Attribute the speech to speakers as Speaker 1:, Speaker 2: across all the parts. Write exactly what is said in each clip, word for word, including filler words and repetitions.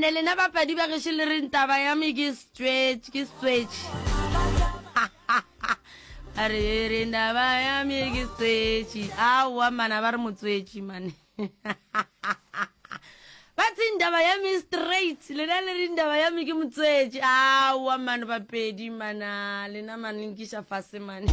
Speaker 1: ane le na bapadi ba ge shile re ntaba ya me ke stretch ke stretch are re ndaba ya me ke stretch awa mana ba re motswetši mane batsi ndaba ya me straight le na le ndaba ya me ke motswetši awa mana bapedi mana le na mane nkisha fase mane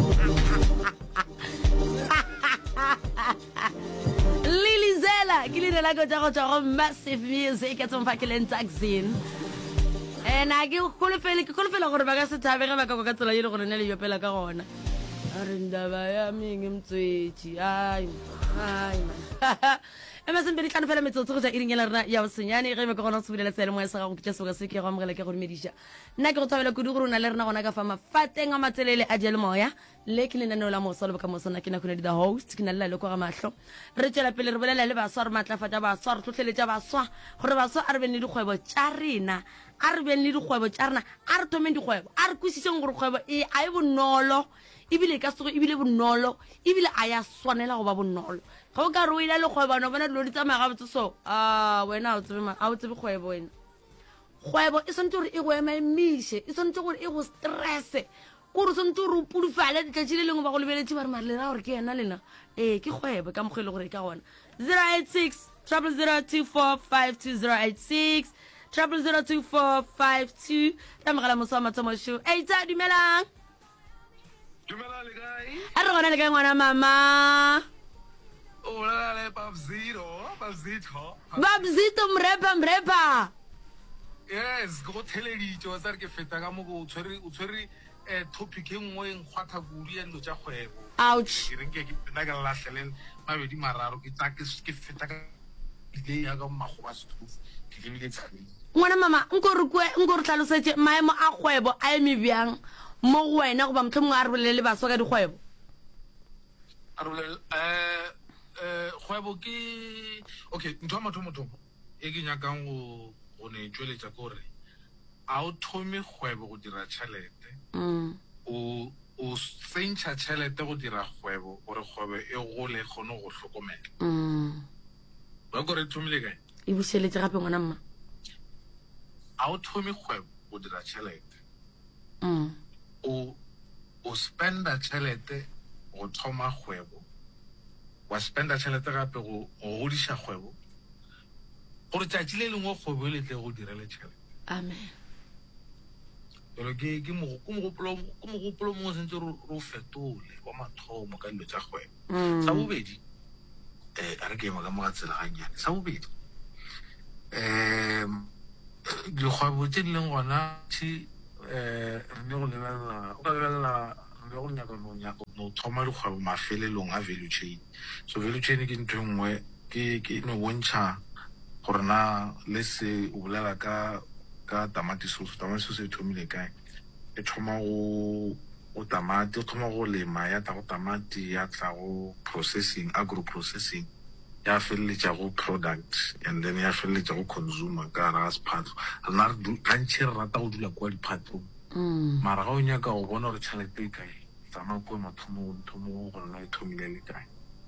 Speaker 1: Lilizela ke le la go tsa go tsa massive music at on fakelen taxin and I give kolofele ke kolofela gore ba ka se thabe ga ba ka go ka tsela ile gore ne le yopela ka gona are ndaba ya mingi mtswetši ai ai ema se mbedi kana fela metsotso go tsa iringela rena ya bosenyane ge me ka gona go tsubela tsele mo ya sa go ke tsa se ke go amogela ke go medisha nna ke go tsabela go di go rona le rena gona ka fa mafateng a matselele a diele moya le ke le nna la mo solo ka mo sona ke na kune di the host ke na le le go ga mahlo re tsela pele re bolela le ba swa re matlafata ba swa re tlhotlheletsa ba swa gore ba swa a re bene di kgwebo tsa rena a re bene di kgwebo tsa rena a re thomeng di kgwebo a re kwisitseng gore kgwebo e a e bonolo ibile ka sego ibile bonolo ibile a ya swanela go ba bonolo ga o ka re o ile le kgwebo no bona dilo di tsamaya ga botse so ah wena o tsebe a o tsebe kgwebo wena kgwebo e sentse gore e go ema emise e sentse gore e go stress gore sentse gore o pudufale ditlatsi le lengwe ba go lebeletse ba re mare le ra gore ke yena lena ee ke kgwebo ka mogelo gore ka gona zero eight six zero zero two four five two zero eight six zero zero two four five two ta mogala moso wa matsomo show e tsa dumelang
Speaker 2: Dumela le kae?
Speaker 1: a re gona le kae ngwana mama
Speaker 2: O la le Babzito, Babzito.
Speaker 1: Babzito mrepa mrepa
Speaker 2: Yes, go theleditse wa tsare ke feta ka mo go tshwere o tshwere eh topic e nngwe e ngwatha gudi ya ndo tsa kgwebo.
Speaker 1: ouch
Speaker 2: Ke reng ke nna ka lahlele mabedi mararo ke tsa ke feta ka ile ya ga magoba stufu. Ke le le tsane.
Speaker 1: ngwana mama nko re kwe nko re tlalosetse maemo a kgwebo a eme bjang mo go wena go ba motlho mongwe a re bolele ba swa ka dikgwebo
Speaker 2: Arole eh eh kgwebo ke okay ntho motho motho e ke nyakang go go ne tšweletša gore a o thome kgwebo go dira tšhelete
Speaker 1: mm
Speaker 2: o o sentšha tšhelete go dira kgwebo gore kgwebo e gole kgone go hlokomela
Speaker 1: mm
Speaker 2: ba gore thomile kae
Speaker 1: e buseletse gape ngwana mma
Speaker 2: a o thome kgwebo go dira tšhelete
Speaker 1: mm
Speaker 2: o o spenda tšhelete go thoma kgwebo wa spenda tšhelete gape go godiša kgwebo gore tšatši le lengwe kgwebo le tle go direle tšhelete
Speaker 1: amen
Speaker 2: pero ke ke mo go mogopolo go mogopolo mo sentse ro fetole wa mathomo ka dilo tša kgwebo sa bobedi eh a re ke mo ka mo ga tsela ga nyane sa bobedi em dikgwebo tše di leng gona tši eh re go lebelela o ka lebelela re go nyaka no nyaka no thoma dikgwebo mafelelong a value chain so value chain ke ntho nngwe ke ke no bontšha gore na le se o bolela ka ka tamati sauce tamati sauce e thomile kae e thoma go o tamati o thoma go lema ya tla go tamati ya tla go processing agro processing ya feleletša go product and then ya feleletša go consumer ka ra sphatlo rena re kantšhe re rata go dula kwa diphatlong mara ga o nyaka go bona gore tšhelete e kae tsama ko mathomo thomo go nna e thomile le kae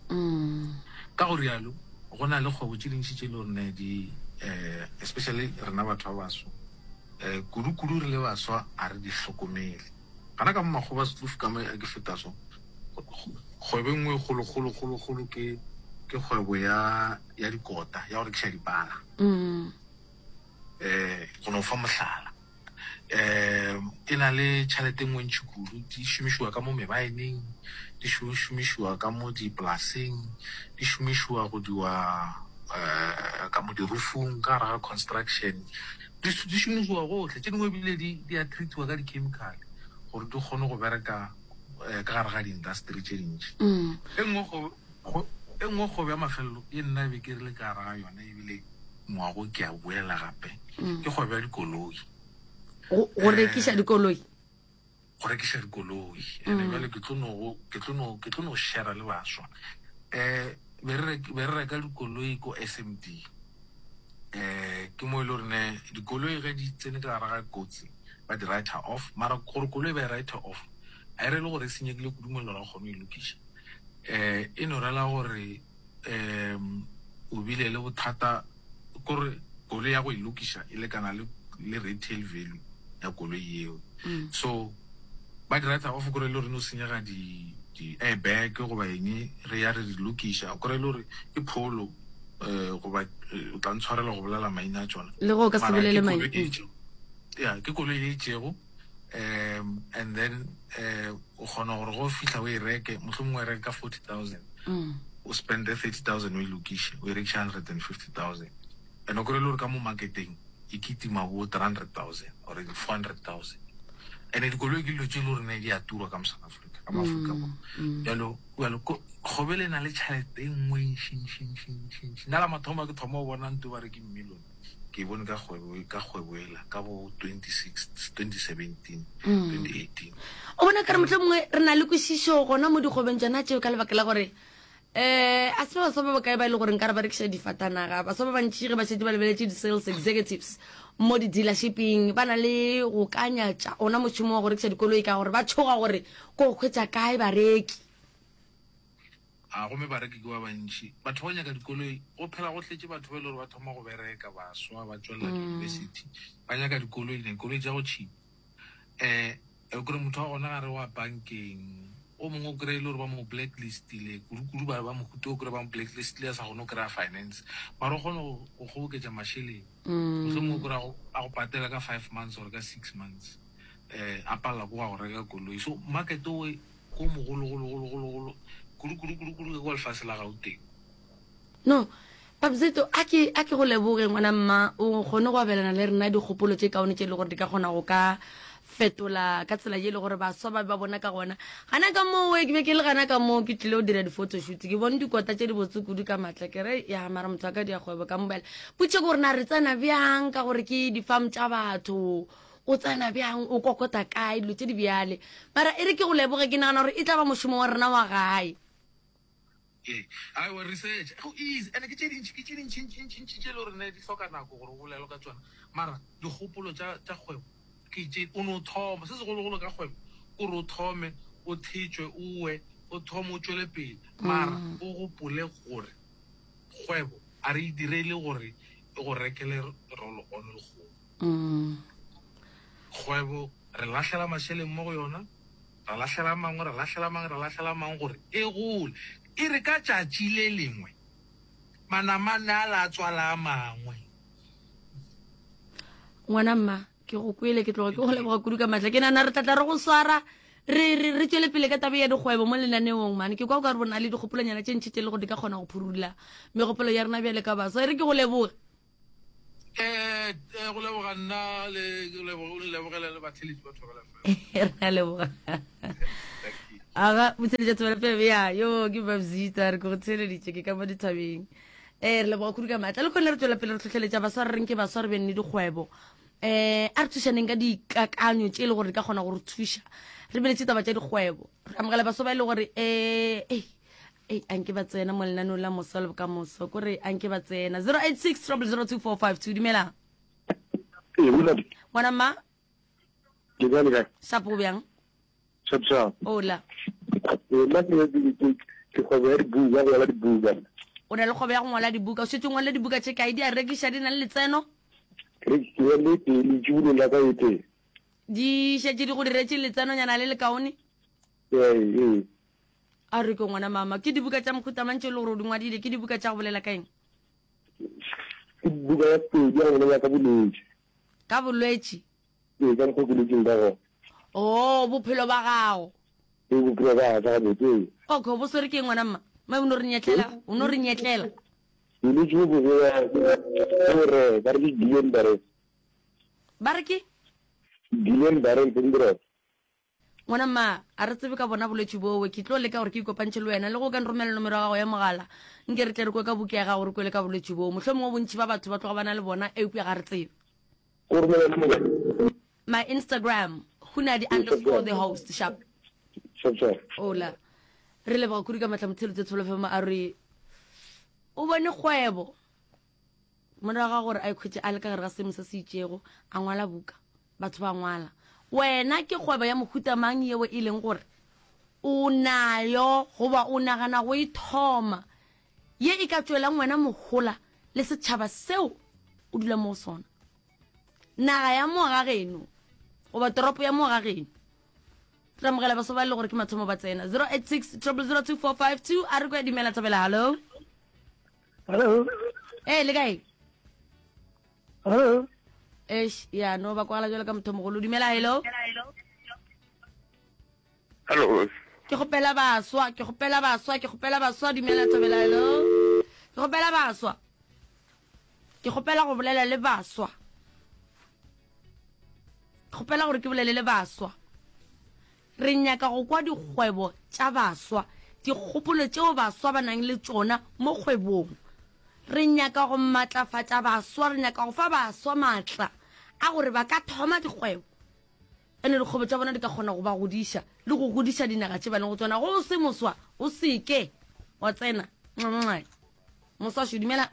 Speaker 2: ka go rialo go na le kgwebo tše dintši tše le rena di eh especially rena batho ba baso eh kudu-kudu re le baswa a re di hlokomele kana ka mmagoba setlofu ka mo a ke feta so kgwebo nngwe golo golo golo golo ke ke kgwebo ya ya dikota ya gore ke sha dipala
Speaker 1: mm
Speaker 2: eh go no fa mohlala eh ina le tšhelete nngwe ntši kudu di šomišwa ka mo mebaeneng di šomišwa ka mo di plasing di šomišwa go diwa eh ka mo di roofing ka ra construction di di šomišwa gohle tše dingwe bile di di a treatwa ka di chemical gore di kgone go bereka ka gare ga di industry tše dintši e nngwe go e nngwe go ya mafelo e nna be ke re le ka ra yona e bile moago ke a boela gape ke go ya dikoloi
Speaker 1: go rekisa dikoloi
Speaker 2: go rekisa dikoloi ene bale ke tlono ke tlono ke tlono share le baswa eh be re be re ka dikoloi ko S M D eh ke mo ile rene dikoloi ga di tsene ka ra ga kotsi ba di write off mara gore koloi ba write off a re le gore senyekile go dumela ra kgone e lokisha eh eno rela gore em o bile le bothata gore koloi ya go e lokisha e lekana le le retail value ya koloi eo. So ba di rata off gore le re no senyega di di airbag go ba eng re ya re di lokisha gore le re ke pholo eh go ba o tla ntshwarela go bolela maina a tsona
Speaker 1: le go ka sebelele maina
Speaker 2: ya ke koloi e tšego um and then eh o gona gore go fitla o e reke mohlomongwe e reka forty thousand o spend thirty thousand o e lokisha o e rekisha one hundred fifty thousand and o gore le re ka mo marketing e kitima bo three hundred thousand or four hundred thousand and it go look lo tšelo rena di a tura ka South Africa ka Africa mo yalo yalo go bele na le tšhelete engwe shin shin shin shin na la mathoma ke thoma bona nto ba re ke million ke bone ka kgwebo ka kgweboela ka bo twenty seventeen twenty eighteen
Speaker 1: o bona ka re motlhomongwe re na le kwishišo gona mo dikgwebeng tsona tšeo ka lebaka la gore eh a se ba so ba kae ba ile gore nka re ba rekisha difatanaga ba so ba bantši ge ba šetse ba lebeletse di-sales executives mo di-dealershipping ba na le go kanyatša ona mošomo wa go rekisha dikoloi ka gore ba tshoga gore ko kgwetša kae bareki
Speaker 2: a go me bareki ke ba bantši batho ba nyaka dikoloi go phela go tletse batho ba ile gore ba thoma go bereka ba swa ba tswelela university ba nyaka dikoloi ne dikoloi tša go cheap eh e gore motho wa gona gare wa bankeng o mongwe o kry-ile gore ba mo blacklistile kudu ba ba mohuta o kry ba mo blacklistile a sa gone o kry-a finance mara o kgone go kgoboketša mašheleng mohlomongwe o kry a go patela ka five months or ka six months eh a palela ko ga go reka koloi so market o ko mogologologologolo kudu-kudu-kudu ko lefase la Gauteng
Speaker 1: no Papzito a ke a ke go leboge ngwana mma o kgone go abelana le rena dikgopolo tše kaone tše le gore di ka kgona go ka fetola ka tsela ye le gore ba swa ba bona ka gona gana ka mo we ke be ke le gana ka mo ke tlile o dira di-photo shoot ke bone dikota tše di botse kudu ka matla ke re ya mara motho a ka diakgwebo ka mobile putse gore na re tsena bjang ka gore ke di-farm tša batho o tsena bjang o kokota kae dilo tše di bjale mara e re ke go leboge ke nagana gore e tla ba mošomo wa rena wa gae
Speaker 2: I will research. How easy? And I get in chicken, chin, chin, chin, chin, or Nedi Sokana, or look at one. Mara, the Hopolo Jahweb, Kitchen, Uno Tom, this is all look at Web, Uro Tome, or teacher, Uwe, or Tomo Cholepi, Mara, Uro Pule, or Huevo, Ari di really worry, or regular roll on the home. Huevo, Relasha la Machelle Moriona, Relasha la Manga, Relasha la Manga, Relasha la Manga, a rule. E re ka tšatši le lengwe manamane a la tswala mangwe
Speaker 1: ngwana mma ke go kwele ke tloga ke go leboga kudu ka matla ke nana re tlatla re go swara re re re tswele pele ka tabe ya dikgwebo mo lenaneong mane ke kwa o ka re bona le dikgopolonyana tše ntšhi tše le go di ka kgona go phurula megopolo ya rena bjale ka baso e re ke go leboga
Speaker 2: eh go leboga nna le lebogela le batlheledi ba thobela
Speaker 1: re na leboga aga mutseletša tswela pebe ya yo ke Babzita re go tsheleditše ke ka mo dithabeng eh re leboga kudu ka matla le kgone re tswela pele re tlhotlheletša baswa re reng ke baswa re benne dikgwebo eh a re thušaneng ka dikakanyo tše e le gore di ka kgona gore thuša re beletše taba tša dikgwebo re amogela baswa ba e le gore eh eh anke ba tsena mo lenaneo la moso le bokamoso kore anke ba tsena zero eight six zero zero two four five two dumelang ngwana mma shapo bjang
Speaker 3: Sabsa.
Speaker 1: Hola.
Speaker 3: La ke ke ke go ba dibuka go la dibuka.
Speaker 1: O na le go ba go ngola dibuka o setse ngola dibuka tše kae di a rekisha di na le letseno?
Speaker 3: Re ke le ke le julo la ka ete.
Speaker 1: Di šetse di go diretse letseno nyana le le kaone?
Speaker 3: Eh eh.
Speaker 1: A re ke ngwana mama ke dibuka tša mokhuta mantše le gore o di ngwadile ke dibuka tša go bolela kaeng?
Speaker 3: Ke dibuka ya pedi ya ngwana ya ka bolwetši.
Speaker 1: Ka bolwetši?
Speaker 3: Ee ka go bolwetšing ba go.
Speaker 1: Oh, bophelo ba gago.
Speaker 3: E bophelo ba ga ga botse.
Speaker 1: Okay, bo sore ke ngwana mma. Ma uno re nyetlela, uno re nyetlela.
Speaker 3: Ile tšo go ya gore ba re billion bare.
Speaker 1: Ba re ke?
Speaker 3: Billion bare tindro.
Speaker 1: Ngwana mma, a re tsebe ka bona bolwetši bo we ke tlo le ka gore ke ikopantše le wena le go ka nromela nomero ya gago ya mogala. Nke re tle re kwa ka buka ya gago re kwele ka bolwetši bo. Mohlomongwe bontši ba batho ba tloga bana le bona e upya ga re tsebe.
Speaker 3: Go romela le mogala.
Speaker 1: My Instagram Hunadi underscore the host sharp.
Speaker 3: Sharp sharp.
Speaker 1: Ola. Re leboga kudu ka matla motshelo tse tsholo fema a re o bone kgwebo. Mona ga gore a ikhwetse a le ka gare ga semo se se itšego a ngwala buka. Batho ba ngwala. Wena ke kgwebo ya mohuta mang yeo e leng gore o nayo goba o nagana go ithoma ye e ka tswelang wena mogola le setšhaba seo o dula mo sona naga ya mo ga geno go ba toropo ya mo ga geno ra mogela ba so ba le gore ke mathomo ba tsena zero eight six zero zero two four five two a re go dimela Thobela hello
Speaker 3: hello
Speaker 1: eh le kae
Speaker 3: hello
Speaker 1: eish ya no ba kwala jole ka mothomo go lo dimela hello
Speaker 3: hello
Speaker 1: ke gopela baswa ke gopela baswa ke gopela baswa dimela Thobela hello ke gopela baswa ke gopela go bolela le baswa ke gopela gore ke bolele le baswa re nyaka go kwa dikgwebo tša baswa dikgopolo tšeo baswa ba nang le tsona mo kgwebong re nyaka go matlafatša baswa re nyaka go fa baswa matla a gore ba ka thoma dikgwebo ene dikgwebo tša bona di ka kgona go ba godiša le go godiša dinaga tše ba leng go tsona go se moswa o seke wa tsena moswa šudimela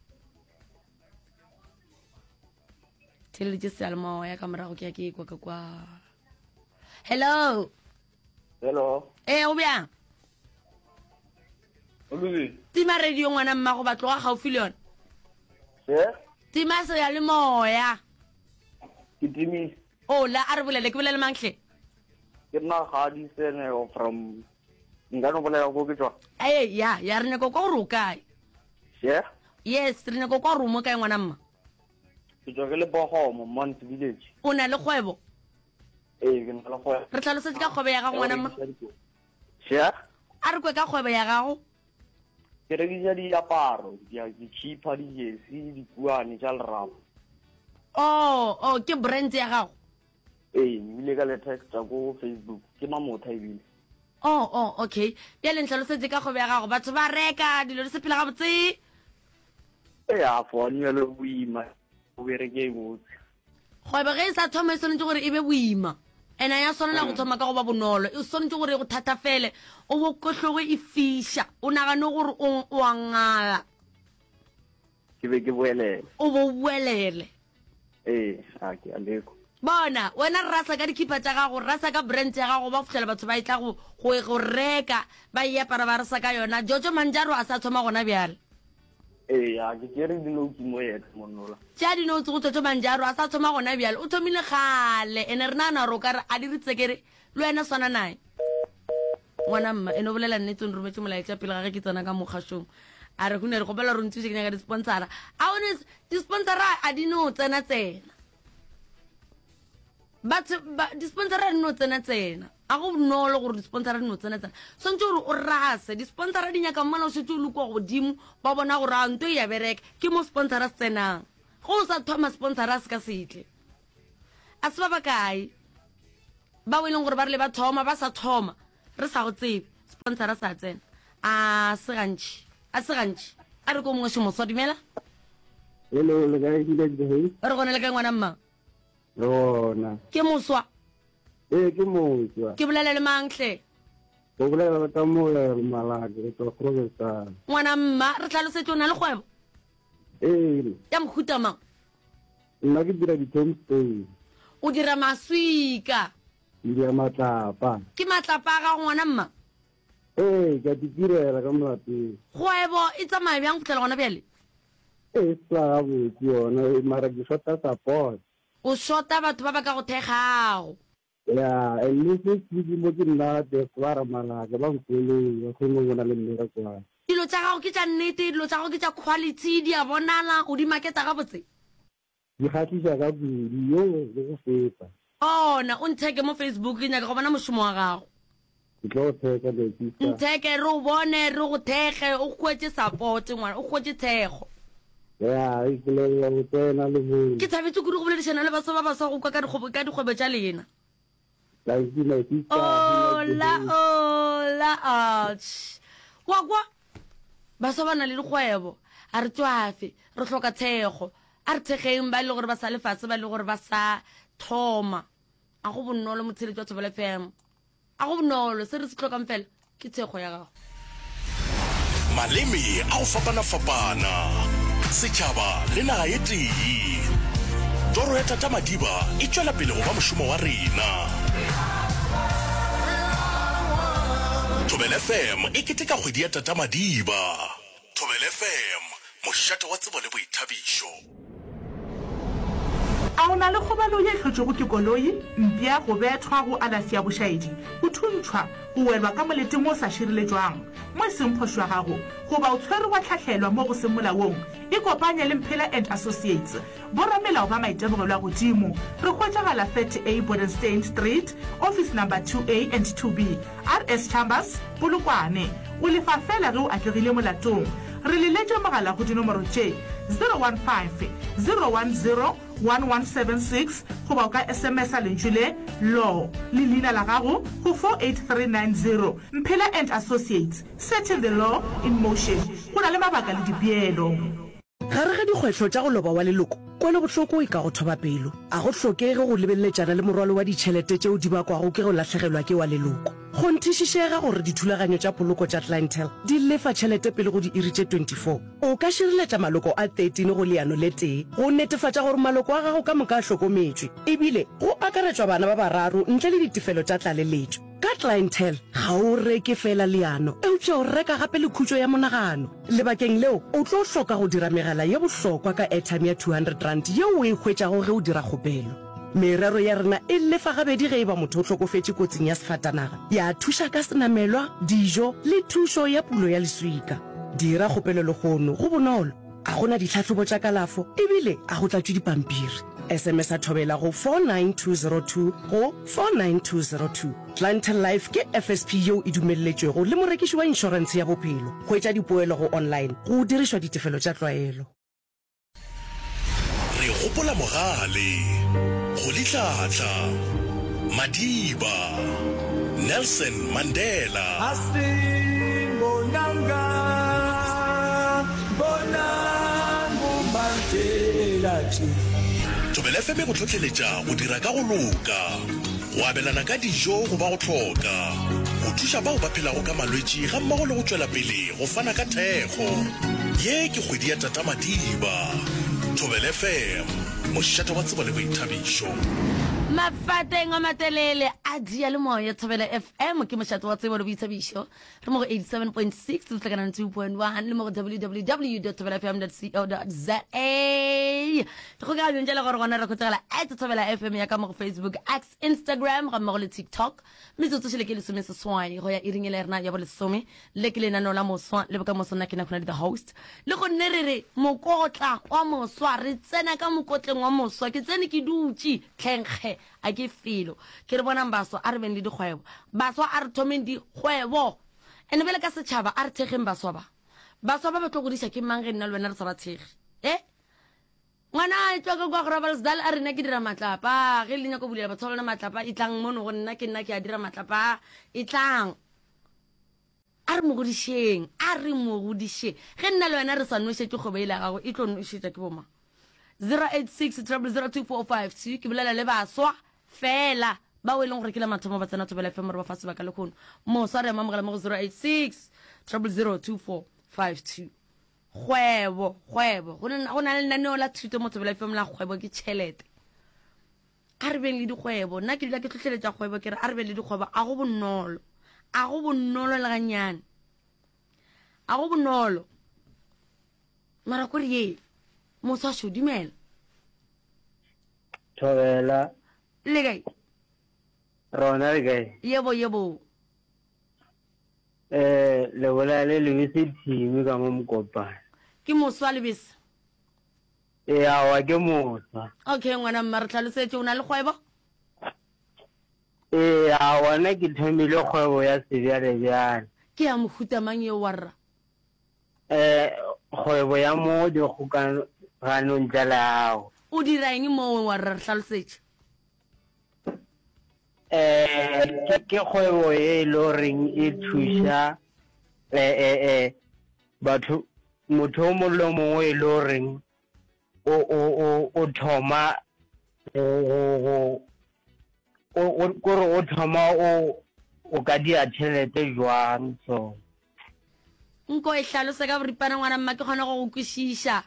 Speaker 1: theletse sealmao ya ka morago ke ya ke kwa ka kwa hello
Speaker 3: hello
Speaker 1: eh o bjang
Speaker 3: Oluzi
Speaker 1: tima radio ngwana mmago ba tloga gaufi le yona
Speaker 3: se
Speaker 1: tima se ya le moya
Speaker 3: ke timi
Speaker 1: o la a re bolele ke bolele mantle
Speaker 3: ke nna ga di sene from ngano bolela go ke tswa
Speaker 1: eh ya ya re neko kwa go kae
Speaker 3: se
Speaker 1: yes re neko kwa rumo kae ngwana mma
Speaker 3: ke tswa ke le Bogomo Mont Village
Speaker 1: o na le kgwebo
Speaker 3: eh ke nna le kgwebo
Speaker 1: re tlhalosetse ka kgwebo ya gago ngwana mma
Speaker 3: se
Speaker 1: a re kwe ka kgwebo ya gago
Speaker 3: ke rekisa diaparo ya ditšhipa dijesi dikuane tša lerapo
Speaker 1: oh oh ke brand ya gago
Speaker 3: ee ebile ka le texta ko Facebook ke Mamotha ebile
Speaker 1: oh oh okay ya le ntlhalosetse ka kgwebo ya gago batho ba reka dilo di se phela gabotse
Speaker 3: ee a fone le boima o bereke botse
Speaker 1: kgwebo ge e sa thoma e tshwanetse gore e be boima ena ya swanela go thoma ka go ba bonolo e tshwanetse gore go thata fele o bo kotlhogo e fiša o nagane gore o a ngala
Speaker 3: ke be ke boelele
Speaker 1: o bo buelele
Speaker 3: ee a ke a leko
Speaker 1: bona wena rasa ka dikhipa tša gago rasa ka brand ya gago ba fitlhela batho ba e tla go go reka ba e apara ba rasa ka yona Jojo Manjaro a sa thoma gona bjale
Speaker 3: ee a ke kere dinouki mo yena monnola
Speaker 1: tša dinotse go Jojo Manjaro a sa thoma gona bjale o thomile gale ene re nana re o kare a diritsekere le wena swana nae ngwana mma ene o bolela nnetse o nrometse molaetša pele ga ge ke tsena ka mokgašong a re gone re gopela re ntsuse ke nyaka disponsora a one disponsora a di no tsena tsena batho disponsora di no tsena tsena a go bonolo gore disponsora di no tsena tsena swantse gore o rase disponsora di nyaka mmala o setse o le kwa godimo ba bona gore a nto ya bereka ke mo sponsora se tsenang go o sa thoma sponsora se ka setle a se ba ba kae ba o e leng gore ba re le ba thoma ba sa thoma re sa go tsebe sponsora sa tsena a se gantši a se gantši a re ko mongwe semoso dimela
Speaker 3: hello le kae ke le
Speaker 1: re gone le kae ngwana mma
Speaker 3: rona
Speaker 1: ke moswa
Speaker 3: ee ke moswa
Speaker 1: ke bolele le mantle
Speaker 3: go bolela ka mo ya Malaka ke tlo professor
Speaker 1: ngwana mma re tlhalosetse o na le kgwebo
Speaker 3: ee
Speaker 1: ya mohuta mang
Speaker 3: nna ke dira di-tombstone
Speaker 1: o dira maswika
Speaker 3: ke dira matlapa
Speaker 1: ke matlapa a gago ngwana mma
Speaker 3: ee ke a di direla ka molapeng
Speaker 1: kgwebo e tsamaya bjang go tlhela gona bjale
Speaker 3: ee se tla gabotse yona mara ke shota support
Speaker 1: o shota batho ba ba ka go thekgago
Speaker 3: ya and le se ke mo ke nna de swara Malaka ba nkole go mo bona le mmera kwa
Speaker 1: dilo tša gago ke tša nnete dilo tša gago ke tša quality di a bonala o di marketa gabotse
Speaker 3: di kgatlhisa ka bodi yo le go feta
Speaker 1: ona o ntheke mo Facebook ke nyaka go bona mošomo wa gago
Speaker 3: ke tlo theka le tsitsa
Speaker 1: ntheke re o bone re go thege o kgwetse support ngwana o kgwetse thego
Speaker 3: ya e ke le go tsena le mo
Speaker 1: ke thabetse kudu go boledišana le baso ba baswa go kwa ka dikgwebo ka dikgwebo tša lena
Speaker 3: la ke la tsitsa
Speaker 1: ola ola ouch wa kwa baswa ba na le dikgwebo a re tswafe re hloka thego a re thegeng ba ile gore ba sa lefatshe ba ile gore ba sa thoma a go bonolo motsheletsi wa Thobela F M a go bonolo se re se tlhokang fela ke thego ya gago
Speaker 4: maleme a go fapana-fapana setšhaba le naga ye tee toro ya Tata Madiba e tšwela pele go ba mošomo wa rena Thobela F M e keteka kgwedi ya Tata Madiba Thobela F M mošate wa tsebo le boithabišo.
Speaker 5: o na le kgobalo ye tlhotšego ke koloi, mpia go bethwa go alafi ya bošaedi, go thuntšhwa go welwa ka moleteng o sa šireletšwang mo e seng phošo ya gago goba o tshwere wa tlhatlhelwa mo go seng molaong, e kopanye le Mphela and Associates boramelao ba maitemogelo a godimo. Re hwetšagala thirty A Bodenstein Street, office number two A and two B, R S Chambers, Polokwane. O lefa fela ge o atlegile molatong. Re leletša mogala go dinomoro tše zero one five zero one zero one one seven six goba o ka S M S a lentšu le law le leina la gago go four eight three nine zero. Mphela and Associates, setting the law in motion. Go na le mabaka le dipeelo.
Speaker 6: Gare ga dikgwetlho tša go loba wa leloko, kwele bohloko e ka go thoba pelo. A go hlokege go lebelletšana le morwalo wa ditšhelete tšeo di bakwago ke go latlhegelwa ke wa leloko. Go nthišišega gore dithulaganyo tša poloko tša clientele di lefa tšhelete pele go di iri tše twenty-four. O ka šireletša maloko a thirteen go leano le tee go netefatša gore maloko a gago ka moka a hlokometšwe, ebile go akaretšwa bana ba bararo ntle le ditefelo tša tlaleletšo. Ka clientele ga o reke fela leano, eupša o reka gape le khutšo ya monagano. Lebakeng leo o tlo hloka go dira megala ye bohlokwa ka airtime ya two hundred rand yeo o e hwetšago ge o dira kgopelo. Merero ya rena e lefa gabedi ge e ba motho o hlokofetše kotsing ya sefatanaga, ya thuša ka senamelwa, dijo le thušo ya pulo ya leswika. Dira kgopelo le gono go bonolo, a gona ditlhatlhobo tša kalafo ebile a go tlatšwe dipampiri. S M S a thobela go four nine two zero two go four nine two zero two. Clientele Life ke F S P yeo e dumelletšwego le morekiši wa inšorense ya bophelo. Hwetša dipoelo go online go dirišwa ditefelo tša tlwaelo.
Speaker 4: Re gopola mogale go litlatla Madiba Nelson Mandela
Speaker 7: Bonanga Bonango Mandela.
Speaker 4: Thobela F M go tlhotlheletša go dira ka go loka, go abelana ka dijo go ba go tlhoka, go thuša bao ba phelago ka malwetši ga mmogo le go tšwela pele go fana ka thekgo. Ye ke kgwedi ya Tata Madiba. Thobela F M, mošato wa tsebo le boithabišo.
Speaker 1: Mafateng a matelele a dia le moya. Thobela F M ke mošato wa tsebo le boithabišo. Re mo go eighty-seven point six le tlekana two point one le mo go w w w dot thobela f m dot co dot za. Re go ka bjeng jale gore gona re khotela at Thobela F M ya ka mo go Facebook, X, Instagram ga mo go le TikTok. Metsotso tšele ke lesome seswai go ya iring le rena ya bo lesome le ke le nano la moswa le boka mosona ke na khona the host. Le go nne re re mokotla wa moswa re tsena ka mokotleng wa moswa ke tsene ke dutši tlhenkge a ke filo ke re bona baswa a re beng le dikgwebo, baswa a re thomeng dikgwebo ene bele ka setšhaba a re thegeng baswa ba baswa ba ba tlo godiša ke mang ge nna le wena re sa ba thege. Eh ngwana a tswa ka kwa Grabelsdal a re nna ke dira matlapa ge le nyako bulela batho ba lona matlapa e tlang mono go nna ke nna ke a dira matlapa e tlang. A re mo godišeng a re mo godišeng ge nna le wena re sa nošetse kgwebo ile gago e tlo nošetša ke boma zero eight six zero zero two four five two. Ke bolela le baswa fela ba o e leng gore ke la mathomo ba tsena Thobela F M re ba fa sebaka le kgono mo sa re mamogela mo go zero eight six zero zero two four five two. Kgwebo kgwebo go na le lenaneo la thuto mo Thobela F M la kgwebo ke tšhelete. A re beng le dikgwebo, nna ke dula ke tlhotlheletša kgwebo ke re a re beng le dikgwebo a go bonolo, a go bonolo le ganyane, a go bonolo mara kore ye motho a šo dumela.
Speaker 3: Thobela
Speaker 1: Le kae?
Speaker 3: rona re kae?
Speaker 1: Yebo yebo.
Speaker 3: Eh le bola le le se thimi ka mo mokopana.
Speaker 1: Ke moswa le bese.
Speaker 3: Eh a wa ke moswa.
Speaker 1: Okay ngwana mma re tlhalosetse o na le kgwebo?
Speaker 3: Eh a wana ke thomile kgwebo ya sebjale bjale.
Speaker 1: Ke ya mohuta mang yo warra?
Speaker 3: Eh kgwebo ya mo di kgokano ganong tša leago.
Speaker 1: O dira eng mo warra re tlhalosetse?
Speaker 3: Eh ke kgwebo e loreng e thuša eh eh eh batho motho mo lo mongwe e loreng o o o thoma o o o o thoma o o ka dia tšhelete jwang so
Speaker 1: nko e hlalose ka boripana ngwana mma ke kgona go go kwešiša.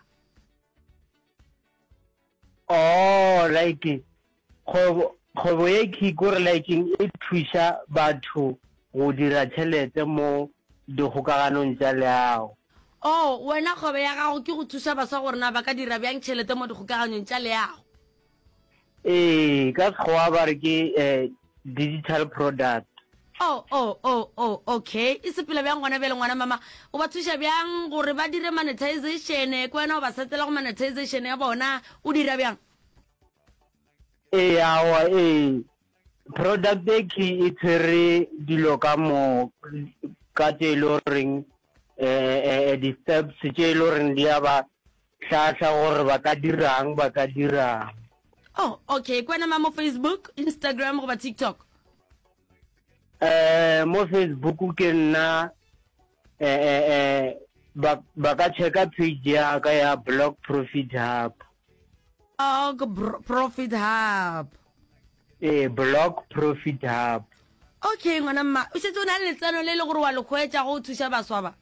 Speaker 3: Oh like kgwebo kgwebo ye ke gore like e thuša batho go dira tšhelete mo dikgokaganong tša leago.
Speaker 1: Oh wena kgwebo ya gago ke go thuša baswa gore na ba ka dira bjang tšhelete mo dikgokaganong tša leago?
Speaker 3: eh ka tshwa ba re ke eh digital product.
Speaker 1: Oh oh oh oh okay e sepela bjang ngwana bele ngwana mama o ba thusha bjang gore ba dire monetization ko wena o ba setela go monetization ya bona o dira bjang?
Speaker 3: Eh awa eh product e ke itse dilo ka mo ka tailoring eh eh di steps tailoring dia ba tlhatlha gore ba ka dirang ba ka dirang.
Speaker 1: Oh okay ko wena mama Facebook, Instagram go ba TikTok?
Speaker 3: Eh mo Facebook ke nna eh eh ba ba ka checka page ya ka ya Blog Profit Hub.
Speaker 1: Oh Profit Hub.
Speaker 3: Eh Blog Profit Hub.
Speaker 1: Okay ngwana mma o setse o na le tseno le le gore wa le khwetsa go thusa baswa ba?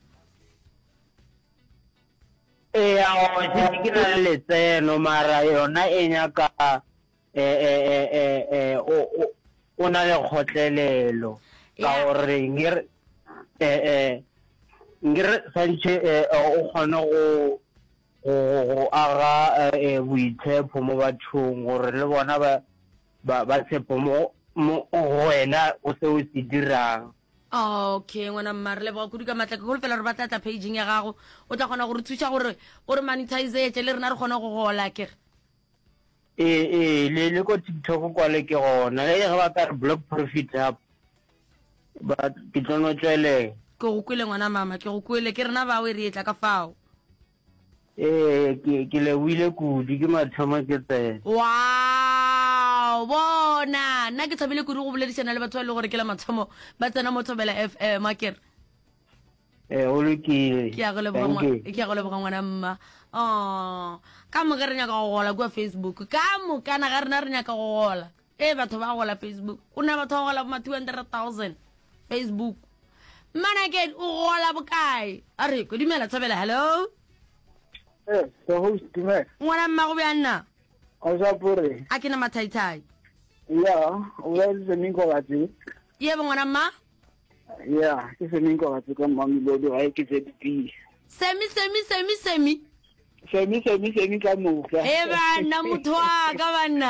Speaker 3: Eh a o ke na le tseno mara yona e nyaka eh eh eh eh o o na le khotlelelo ka gore ngir eh eh ngir santse o khona go go aga eh buitshepo mo bathong gore le bona ba ba tshepo mo mo wena o se o se dirang.
Speaker 1: Okay ngwana mma re le ba go dika matla go fela re batla tla paging ya gago o tla gona gore thusa gore gore monetize le rena re gona go gola kere.
Speaker 3: Eh eh le le ko TikTok kwa le ke gona le ga ba ka Blog Profit Hub ba ke tlono tswele
Speaker 1: ke go kwele ngwana mama ke go kwele ke rena ba o re etla ka fao.
Speaker 3: Eh ke ke le wile kudi ke mathama ke tse.
Speaker 1: Wow bona nna ke thabile kudu go boledisana le batho ba le gore ke la mathomo ba tsena mo Thobela F M akere.
Speaker 3: Eh o le ke
Speaker 1: ke ya go le bogwa ke ya go le bogwa ngwana mma. Oh ka mo ga re nya ka go gola kwa Facebook ka mo kana ga rena re nya ka go gola e batho ba gola Facebook o na batho ba gola ma two hundred thousand Facebook mana ke o gola bokae a re go dimela Thobela hello
Speaker 3: eh so host me
Speaker 1: ngwana mma go bjana
Speaker 3: o sa pore
Speaker 1: a ke na mathaithai
Speaker 3: ya o le se ningo gati
Speaker 1: ye ngwana mma
Speaker 3: ya ke se ningo gati ka mamilodi wa ke se di
Speaker 1: semi semi semi semi
Speaker 3: semi semi semi ka mo
Speaker 1: e bana motho wa ka bana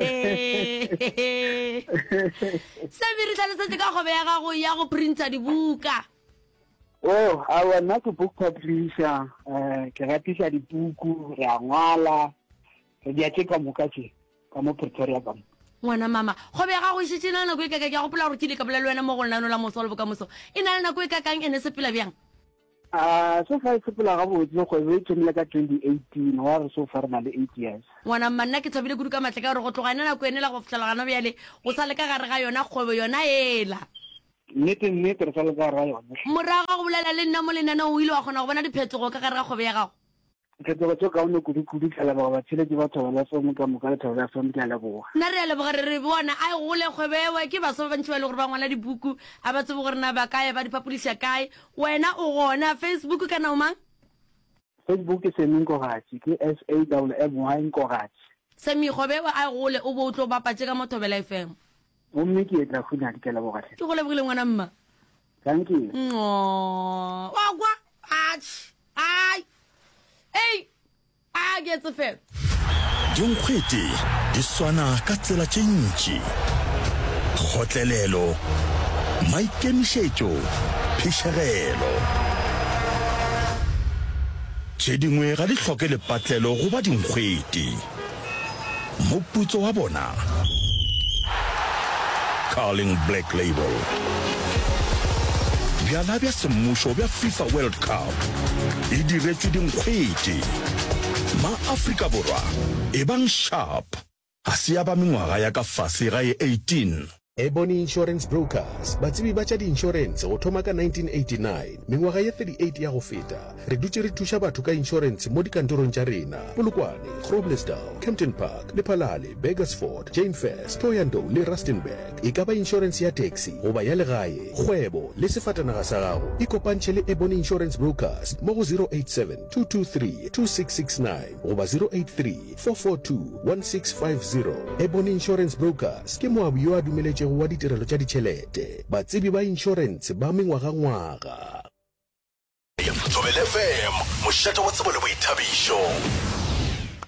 Speaker 1: semi re tla ka go bega go ya go printa dibuka.
Speaker 3: Oh I was not a book publisher eh ke ratisa dibuku ra ngwala ke dia tsheka mokache ka mo Pretoria ba
Speaker 1: ngwana mama go bega go shitshina na go ikaka ke go pola gore ke le ka bolela wena mo go lana la mosolo boka moso ina na go ikakang ene se pela bjang?
Speaker 3: Ah, so far se pela ga botse go e tsene ka twenty eighteen wa re so far na le eight years.
Speaker 1: Ngwana manna ke thabile kudu ka matle ka gore go tloga nna go enela go fitla gana bjale go sa le ka gare ga yona kgwebo yona ela.
Speaker 3: Nnete nnete re sa le ka gare ga yona.
Speaker 1: Moraga go bolela le nna mo lenana o ile wa gona go bona diphetogo ka gare ga kgwebo ya gago.
Speaker 3: Ke tlo go ka o no kudu kudu kala ba ba tshele ke batho ba la so mo ka mo ka tla la so mo ka la boa.
Speaker 1: Na re le bogare re bona ai go le kgwebo e ke ba so ba ntse ba le gore ba ngwala dibuku a ba tsebo gore na ba kae ba di publish kae wena o gona Facebook kana o mang?
Speaker 3: Facebook se mingo gatsi ke S A W M Y ngo gatsi.
Speaker 1: Se mi kgwebo ai go le o bo tlo ba patse ka mo Thobela F M.
Speaker 3: O mme ke tla go nya dikela bo gatsi.
Speaker 1: Ke go le bogile ngwana mma.
Speaker 3: Thank you.
Speaker 1: Oh wa kwa ach ai hey a get the fair
Speaker 4: Dinkgwete di swana ka tsela tše ntši kgotlelelo maikemišetšo phišegelo tše dingwe ga di hloke lepatlelo go ba dinkgwete moputso wa bona Carling Black Label bjala bja semmušo bja FIFA World Cup e diretšwe dinkgwete ma Afrika Borwa e bang sharp a se ya ba mengwaga ya ka fase ga e eighteen.
Speaker 8: Ebony Insurance Brokers batsebi ba tša di-insurance go thoma ka nineteen eighty-nine mengwaga ye thirty-eight ya go feta re dutse re thuša batho ka insurance mo dikantorong tša rena Polokwane, Groblersdal, Kempton Park, Lephalale, Begersford, Jane First, Thohoyandou le Rustenburg. E ka ba insurance ya taxi goba ya legae kgwebo le sefatanaga sa gago ikopantšhe le Ebony Insurance Brokers mo go zero eight seven two two three two six six nine goba zero eight three four four two one six five zero. Ebony Insurance Brokers ke moabi yo a dumeletše wa ditirelo tša ditšhelete batsebi ba insurance ba mengwaga-ngwaga.
Speaker 4: Thobela F M mošate wa tsebo le boithabišo.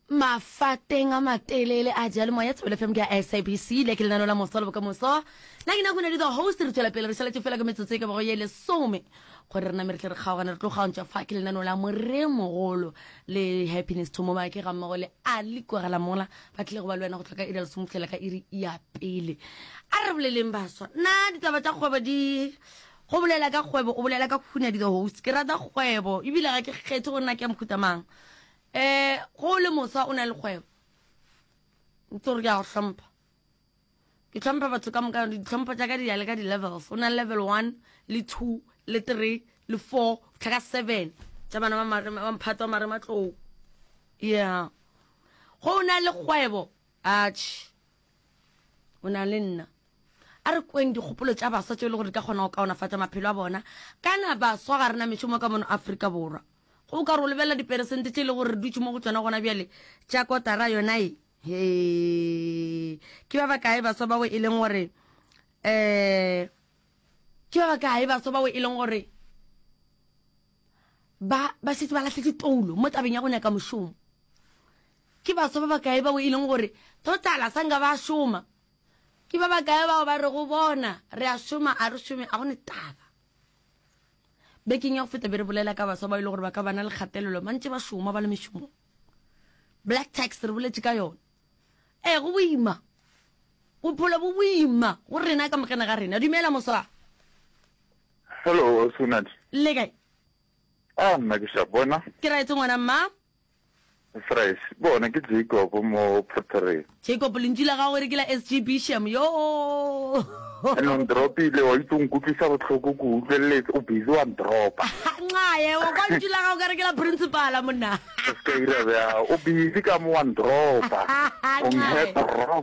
Speaker 1: mafateng a matelele a jale moya Thobela F M ke S A B C le ke lenano la mosolo ka moso la ke na go ne le the host re tsela pele re sala tsefela ka metsotso ka bo ye le some gore rena mere tle re kgaogana re tlo gaontša fa ke lenano la more mogolo le happiness to mama ke ga mmogo le a le kwagala mola ba tle go ba le wena go tla ka ira le somflela ka iri ya pele a re boleleng baswa na ditaba tsa kgwebo di go bolela ka kgwebo o bolela ka khuna di the host ke rata kgwebo e bile ga ke kgethe go nna ke mokhutamang eh go le mosa o na le kgwebo ntse re ga go hlompha ke hlompha batho ka moka di hlompha tsa ka di ya le ka di levels o na level one le two le three le four tlhaka seven tsa bana ba mare ba mphatwa mare matlou yeah go na le kgwebo ach o na le nna a re kweng dikgopolo tsa baswa tse le gore ka kgona go kaonafatsa maphelo a bona kana baswa ga rena meshomo ka mono Afrika borwa go ka re lebella diperesente tse le gore re dutse mo go tsona gona bjale tša kotara yona e he ke ba ba kae baswa ba we e leng gore eh ke ba ba kae baswa ba we e leng gore ba ba se ba latlhetse toulo mo tabeng ya go nyaka moshomo ke baswa ba ba kae ba we e leng gore totala sanga ba shoma ke ba ba kae ba ba re go bona re a shoma a re shome a gone taba beking ya go feta be re bolela ka baswa ba ile gore ba ka bana le kgatelelo mantse ba shoma ba le meshomo black tax re boletse ka yona eh go boima o phola bo boima go rena ka mokena ga rena dumela moswa
Speaker 9: hello Sunat
Speaker 1: le kae
Speaker 9: ah nna ke sha bona
Speaker 1: ke ra etse ngwana mma
Speaker 9: fresh bona ke Jacob mo Pretoria
Speaker 1: Jacob lentila ga gore ke la S G B sham yo
Speaker 9: no dropi le o itong kutlisa botlhoko go utlweletse o busy one drop
Speaker 1: ngaye wa kwa ntila ga gore ke la principal monna
Speaker 9: ke ira ba o busy ka mo one drop o nhet rof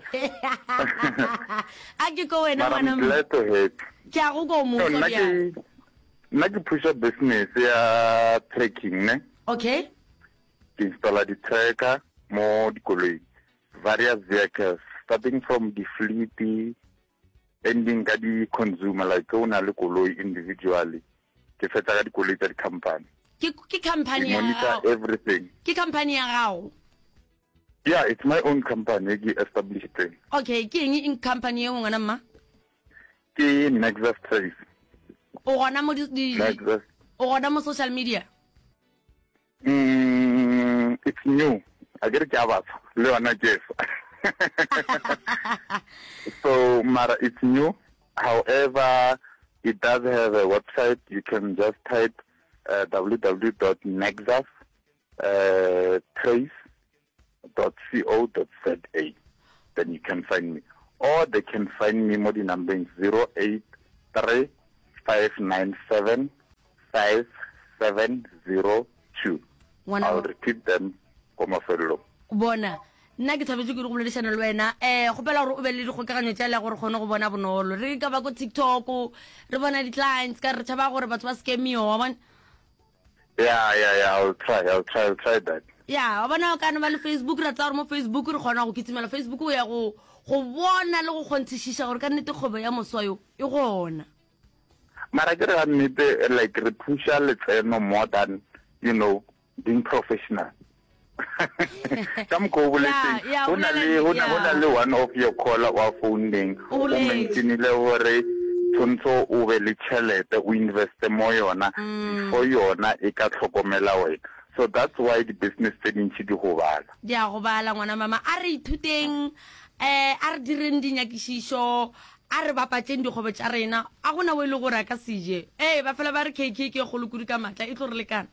Speaker 1: a ke ko wena
Speaker 9: mana
Speaker 1: mwana
Speaker 9: mma
Speaker 1: ke a go go mo so bia
Speaker 9: nna ke push up business ya trekking ne
Speaker 1: okay
Speaker 9: ke installa di tracker mo dikoloi various vehicles starting from the fleet ending ka di consumer like o na le koloi individually ke fetsa ka dikoloi tsa di company
Speaker 1: ke ke company ya
Speaker 9: monitor
Speaker 1: gago
Speaker 9: everything
Speaker 1: ke company ya gago
Speaker 9: yeah it's my own company ke established
Speaker 1: okay ke eng in company e ngwana mma
Speaker 9: ke Nexus Trace
Speaker 1: o gona mo di di-
Speaker 9: Nexus
Speaker 1: o gona mo social media
Speaker 9: mm, it's new I get it about Leona Jeff so Mara it's new however it does have a website you can just type uh, w w w dot nexus trace dot co dot z a then you can find me or they can find me more the number zero eight three five nine seven five seven zero two
Speaker 1: ngwana
Speaker 9: I'll
Speaker 1: wa-
Speaker 9: repeat them come fellow
Speaker 1: bona nna ke thabetse ke re go boledišana le wena eh gopela gore o be le dikgokaganyo tša le gore kgone go bona bonolo re ka ba ko TikTok re bona di-clients ka re tšhaba gore batho ba scamio wa bona
Speaker 9: yeah yeah yeah I'll try I'll try I'll try that
Speaker 1: ya wa bona kana ba le Facebook ra tsa gore mo Facebook re kgona go kitsimela Facebook o ya go go bona le go kgontshišiša gore ka nnete kgobo ya moswayo e gona
Speaker 9: mara ke re ga nnete like re pusha letseno more than you know being professional ka moko
Speaker 1: Yeah, yeah,
Speaker 9: boletseng go na
Speaker 1: o
Speaker 9: le
Speaker 1: bolela-
Speaker 9: go na go na
Speaker 1: yeah.
Speaker 9: le one of your caller wa phoning
Speaker 1: O
Speaker 9: o
Speaker 1: boletse.
Speaker 9: mentionile gore tshwanetse o be le tšhelete o investe mo yona before yona e ka tlhokomela wena so that's why the business tse dintšhi di go bala
Speaker 1: di a go bala ngwana mama a re ithuteng eh a re direng dinyakišišo a re bapatseng dikgobo tša rena a gona o e le gore a ka seje eh ba fela ba re K K ke kgolo kudu ka matla e tlo re lekana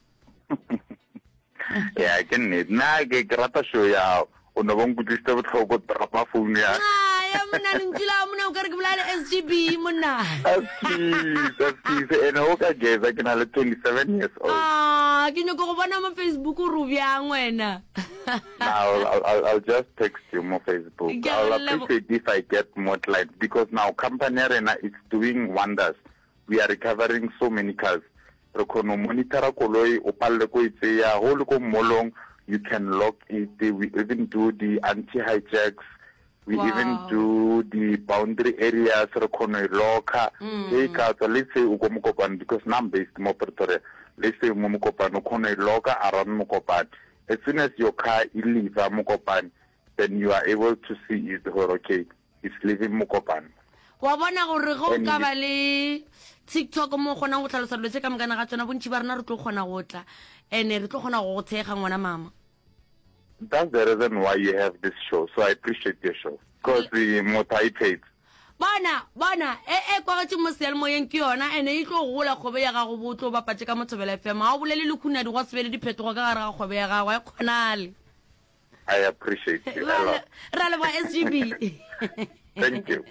Speaker 9: ya ke nnete nna ke ke rata show ya o no bonkutlisitse botlhoko drapa phone ya
Speaker 1: ah ya mona lentila mona o ka re ke bolale S G B mona
Speaker 9: asise ene o ka geza ke na le twenty-seven years old
Speaker 1: ah ke nyoko go bona mo Facebook o re o bjang wena
Speaker 9: I'll, I'll, I'll just text you more Facebook.
Speaker 1: Yeah,
Speaker 9: I'll
Speaker 1: level-
Speaker 9: appreciate if I get more clients because now company arena is doing wonders. We are recovering so many cars. Re kgona go monitora koloi o palle ko e tseya go le ko molong you can lock it. We even do the anti-hijacks. We
Speaker 1: Wow.
Speaker 9: even do the boundary areas. Re kgona go locka. Hey, ka tswa let's say o ko Mokopane because now I'm based mo Pretoria. Let's say mo Mokopane o kgona go locka around Mokopane. as soon as your car is leaving Mokopane, then you are able to see it, okay, it's leaving Mokopane.
Speaker 1: Wa bona gore go ka ba le TikTok mo gona go tlhalosa lo tse ka mokana ga tsona bontsi ba rena re tlo gona go tla ene re tlo gona go tshega ngwana mama.
Speaker 9: That's the reason why you have this show, so I appreciate your show because the motivates.
Speaker 1: Bona bona e e kwa tse mo sel mo yen ke yona ene e tlo gola khobe ya ga go botlo ba patse ka Mothobela F M. Ha o bolele le khuna di go tsebele diphetogo ka gare ga khobe ya ga wa khonale.
Speaker 9: I appreciate you a lot.
Speaker 1: Ra le ba S G B.
Speaker 9: Thank you.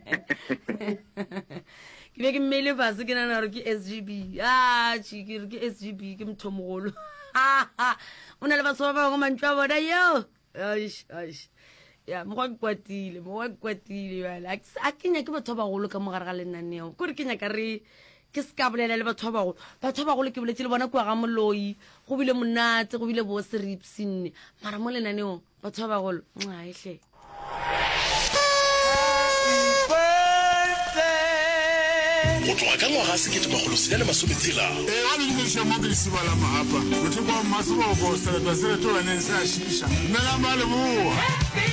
Speaker 1: Ke be ke mmele ba se ke nana re ke S G B. Ah chi ke ke S G B ke mthomogolo. Ha ha. Una le ba so ba go mantwa bona yo. Aish aish. Ya mo ga kwatile mo ga kwatile wala a kenya ke batho ba golo ka mogare ga lenaneo go re kenya ka re ke ska bolela le batho ba golo batho ba golo ke boletse le bona kwa ga moloi go bile monate go bile bo seripsine mara mo lenaneo batho ba golo nxa ehle
Speaker 4: go tloga ka ngwaga sekete magolo senya le masometshela
Speaker 10: e a le diša mo ke disibala maapa motho kwa masebo go seletwa seleto waneng se a šiša mmela ma leboa